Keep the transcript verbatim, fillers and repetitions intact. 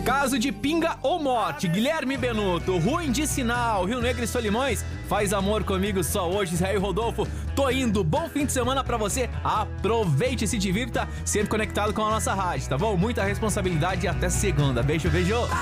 Caso de pinga ou morte, Guilherme Benuto, ruim de sinal, Rio Negro e Solimões, faz amor comigo só hoje, Israel Rodolfo, tô indo, bom fim de semana pra você, aproveite e se divirta, sempre conectado com a nossa rádio, tá bom? Muita responsabilidade e até segunda, beijo, beijo!